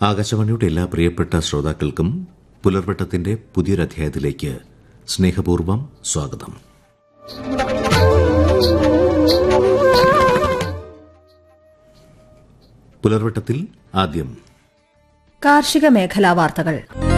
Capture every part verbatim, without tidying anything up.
ആകാശവാണിയുടെ എല്ലാ പ്രിയപ്പെട്ട ശ്രോതാക്കൾക്കും പുലർവട്ടത്തിന്റെ പുതിയൊരധ്യായത്തിലേക്ക് സ്നേഹപൂർവ്വം സ്വാഗതം. പുലർവട്ടത്തിൽ ആദ്യം കാർഷിക മേഖലാ വാർത്തകൾ.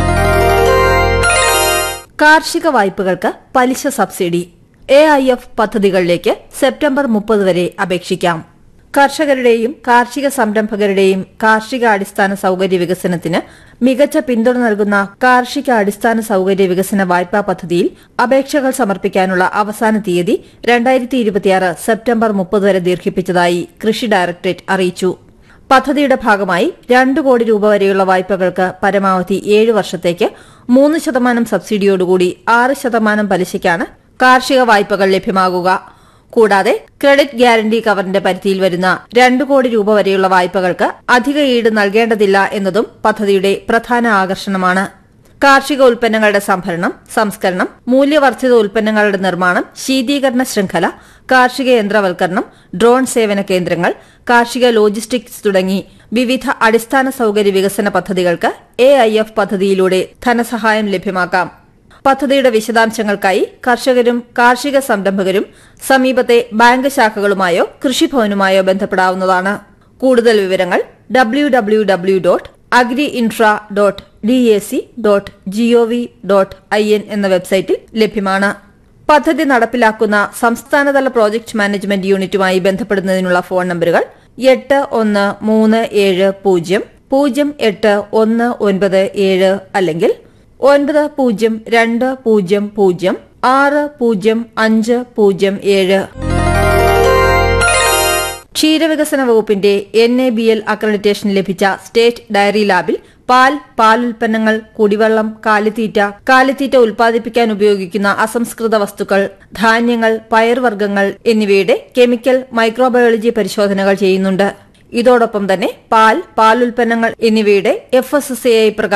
കാർഷിക വായ്പകൾക്ക് പലിശ subsidy A I F പദ്ധതികളിലേക്ക് September മുപ്പത് വരെ അപേക്ഷിക്കാം. കർഷകരുടെയും കാർഷിക സംരംഭകരുടെയും കാർഷിക അടിസ്ഥാന സൌകര്യ വികസനത്തിന് മികച്ച പിന്തുണ നൽകുന്ന കാർഷിക അടിസ്ഥാന സൌകര്യ വികസന വായ്പാ പദ്ധതിയിൽ അപേക്ഷകൾ സമർപ്പിക്കാനുള്ള അവസാന തീയതി രണ്ടായിരത്തി ഇരുപത്തിയാറ് സെപ്റ്റംബർ മുപ്പത് വരെ ദീർഘിപ്പിച്ചതായി കൃഷി ഡയറക്ടറേറ്റ് അറിയിച്ചു. പദ്ധതിയുടെ ഭാഗമായി രണ്ടു കോടി രൂപ വരെയുള്ള വായ്പകൾക്ക് പരമാവധി ഏഴ് വർഷത്തേക്ക് മൂന്ന് ശതമാനം സബ്സിഡിയോടുകൂടി ആറ് ശതമാനം പലിശയ്ക്കാണ് കാർഷിക വായ്പകൾ ലഭ്യമാകുക. കൂടാതെ ക്രെഡിറ്റ് ഗ്യാരണ്ടി കവറിന്റെ പരിധിയിൽ വരുന്ന രണ്ടു കോടി രൂപ വരെയുള്ള വായ്പകൾക്ക് അധിക ഈട് നൽകേണ്ടതില്ല എന്നതും പദ്ധതിയുടെ പ്രധാന ആകർഷണമാണ്. കാർഷിക ഉൽപ്പന്നങ്ങളുടെ സംഭരണം, സംസ്കരണം, മൂല്യവർദ്ധിത ഉൽപ്പന്നങ്ങളുടെ നിർമ്മാണം, ശീതീകരണ ശൃംഖല, കാർഷിക യന്ത്രവൽക്കരണം, ഡ്രോൺ സേവന കേന്ദ്രങ്ങൾ, കാർഷിക ലോജിസ്റ്റിക്സ് തുടങ്ങി വിവിധ അടിസ്ഥാന സൌകര്യ വികസന പദ്ധതികൾക്ക് എ ഐ എഫ് പദ്ധതിയിലൂടെ ധനസഹായം ലഭ്യമാക്കാം. പദ്ധതിയുടെ വിശദാംശങ്ങൾക്കായി കർഷകരും കാർഷിക സംരംഭകരും സമീപത്തെ ബാങ്ക് ശാഖകളുമായോ കൃഷിഭവനുമായോ ബന്ധപ്പെടാവുന്നതാണ്. കൂടുതൽ വിവരങ്ങൾ W W W dot agri infra dot D A C dot G O V dot I N എന്ന വെബ്സൈറ്റിൽ ലഭ്യമാണ്. പദ്ധതി നടപ്പിലാക്കുന്ന സംസ്ഥാനതല പ്രോജക്ട് മാനേജ്മെന്റ് യൂണിറ്റുമായി ബന്ധപ്പെടുന്നതിനുള്ള ഫോൺ നമ്പറുകൾ എട്ട് ഒന്ന് മൂന്ന് ഏഴ് പൂജ്യം പൂജ്യം എട്ട് ഒന്ന് ഒൻപത് ഏഴ് അല്ലെങ്കിൽ ഒൻപത് പൂജ്യം രണ്ട് പൂജ്യം പൂജ്യം ആറ് പൂജ്യം അഞ്ച് പൂജ്യം ഏഴ്. ക്ഷീരവികസന വകുപ്പിന്റെ N A B L accreditation ലഭിച്ച സ്റ്റേറ്റ് ഡയറി ലാബിൽ പാൽ, പാലുൽപ്പന്നങ്ങൾ, കുടിവെള്ളം, കാലിത്തീറ്റ, കാലിത്തീറ്റ ഉൽപ്പാദിപ്പിക്കാൻ ഉപയോഗിക്കുന്ന അസംസ്കൃത വസ്തുക്കൾ, ധാന്യങ്ങൾ, പയർവർഗ്ഗങ്ങൾ എന്നിവയുടെ കെമിക്കൽ, മൈക്രോബയോളജി പരിശോധനകൾ ചെയ്യുന്നുണ്ട്. ഇതോടൊപ്പം തന്നെ പാൽ, പാലുൽപ്പന്നങ്ങൾ എന്നിവയുടെ F S S A I